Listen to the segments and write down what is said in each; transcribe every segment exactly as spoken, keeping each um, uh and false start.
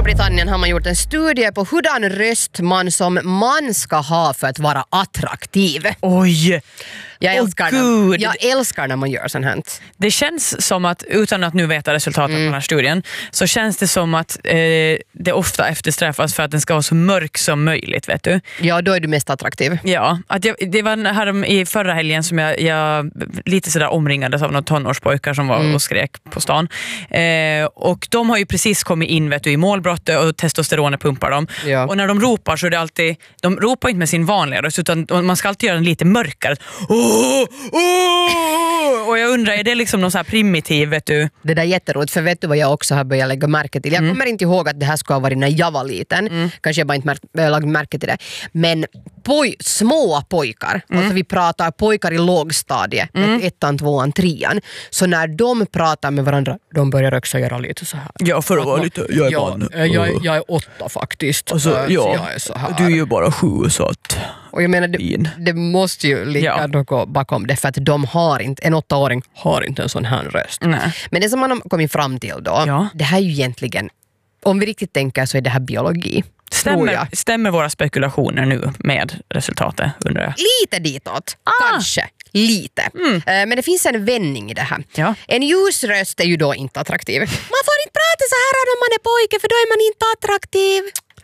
Storbritannien har man gjort en studie på hurdan röst man som man ska ha för att vara attraktiv. Oj! Jag älskar, oh, när, jag älskar när man gör sånt här. Det känns som att, utan att nu veta resultatet mm. av den här studien, så känns det som att eh, det ofta eftersträvas för att den ska vara så mörk som möjligt, vet du. Ja, då är du mest attraktiv. Ja, att jag, det var här i förra helgen som jag, jag lite sådär omringades av några tonårspojkar som var mm. och skrek på stan. Eh, och de har ju precis kommit in, vet du, i målbrottet och testosteronet pumpar dem. Ja. Och när de ropar så är det alltid, de ropar inte med sin vanliga röst, utan man ska alltid göra den lite mörkare. Oh! Oh, oh! Och jag undrar, är det liksom någon så här primitiv, vet du? Det där är jätteroligt, för vet du vad jag också har börjat lägga märke till? Jag mm. kommer inte ihåg att det här ska ha varit när jag var liten. Mm. Kanske jag bara inte märk- lagt märke till det. Men poj- små pojkar, mm. alltså vi pratar pojkar i lågstadiet, mm. ettan, tvåan, trean. Så när de pratar med varandra, de börjar också göra lite så här. Ja, för att vara lite, jag är ja, man. Jag, jag är åtta faktiskt. Alltså, så ja, jag är så här. Du är ju bara sju, så att... Och jag menar, det, det måste ju ligga ja. något bakom det, för att de har inte, en åttaåring har inte en sån här röst. Nej. Men det som man har kommit fram till då, ja. det här är ju egentligen, om vi riktigt tänker så är det här biologi. Stämmer, stämmer våra spekulationer nu med resultatet, undrar jag? Lite ditåt, ah. kanske. Lite. Mm. Men det finns en vändning i det här. Ja. En ljusröst är ju då inte attraktiv. Man får inte prata så här om man är pojke, för då är man inte attraktiv.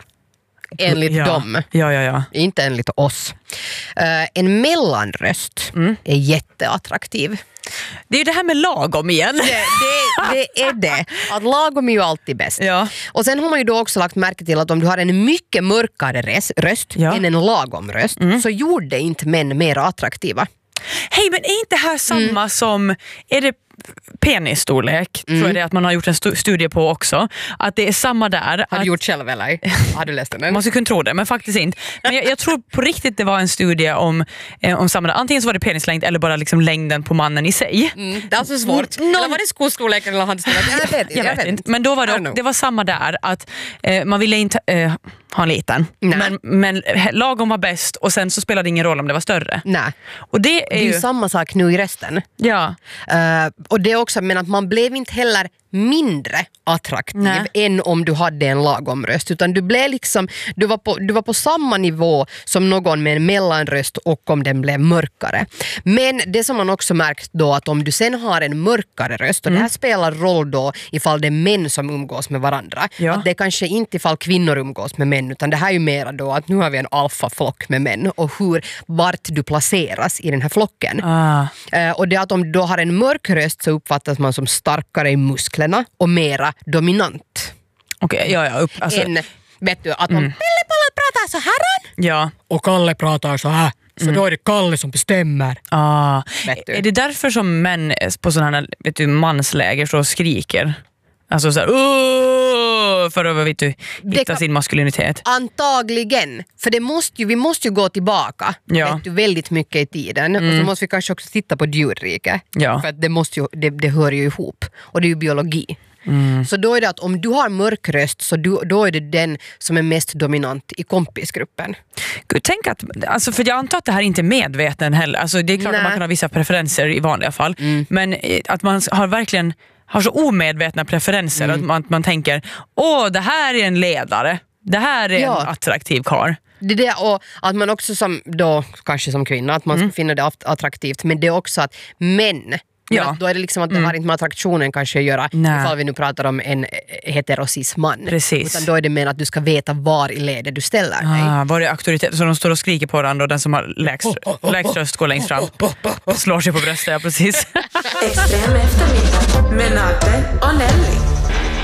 Enligt ja. dem. Ja, ja, ja. Inte enligt oss. Uh, en mellanröst mm. är jätteattraktiv. Det är ju det här med lagom igen. Det, det, det är det. Att lagom är ju alltid bäst. Ja. Och sen har man ju då också lagt märke till att om du har en mycket mörkare röst ja. än en lagom röst mm. så gjorde inte män mer attraktiva. Hej, men är inte här samma mm. som... Är det penisstorlek, mm. tror jag det är att man har gjort en stu- studie på också. Att det är samma där. Har du att, gjort själv eller? Har du läst den? Man skulle kunna tro det, men faktiskt inte. Men jag, jag tror på riktigt det var en studie om, eh, om samma där. Antingen så var det penislängd eller bara liksom längden på mannen i sig. Mm. Det är alltså svårt. Mm. Eller var det skostorleken eller handstorleken? Jag vet, jag, jag vet inte. Men då var det, det var samma där. Att eh, man ville inte eh, ha en liten. Men, men lagom var bäst och sen så spelade det ingen roll om det var större. Nej. Och det är, det är ju ju samma sak nu i resten. Ja. Uh, och det är också, men att man blev inte heller mindre attraktiv Nej. än om du hade en lagom röst, utan du blev liksom du var på du var på samma nivå som någon med en mellanröst och om den blev mörkare. Men det som man också märkt då, att om du sen har en mörkare röst, och mm. det här spelar roll då ifall det är män som umgås med varandra, ja. att det är kanske inte ifall kvinnor umgås med män, utan det här är ju mera då att nu har vi en alfaflock med män och hur vart du placeras i den här flocken. Ah. Uh, och det att om du då har en mörk röst så uppfattas man som starkare i muskler och mera dominant. Okej, okay, ja, ja. Upp, alltså. En, vet du, att om mm. Pelle pratar så här ja. och Kalle pratar så här, så mm. då är det Kalle som bestämmer. Ah. Är det därför som män på sådana här, vet du, mansläger så skriker? Alltså så här, för att, vet du, hitta kan, sin maskulinitet. Antagligen. För det måste ju, vi måste ju gå tillbaka ja. vet du, väldigt mycket i tiden. Mm. Och så måste vi kanske också titta på djurriket. Ja. För att det, måste ju, det, det hör ju ihop. Och det är ju biologi. Mm. Så då är det att om du har mörk röst, så du, då är det den som är mest dominant i kompisgruppen. Gud, tänk att, alltså för jag antar att det här inte är medveten heller. Alltså det är klart Nej. att man kan ha vissa preferenser i vanliga fall. Mm. Men att man har verkligen har så omedvetna preferenser mm. att man, man tänker, åh, det här är en ledare. Det här är ja. en attraktiv karl. Det är det, och att man också som då, kanske som kvinna, att man mm. ska finna det attraktivt. Men det är också att män, ja. då är det liksom att det mm. har inte med attraktionen kanske att göra. Nej. Ifall vi nu pratar om en heterosis man. Precis. Utan då är det med att du ska veta var i ledet du ställer dig. Ah, var är auktoritet? Så de står och skriker på varandra och den som har lägst, lägst röst går längst fram. Slår sig på bröstet, ja precis. Extrem eftermiddag med Natte och Nelly.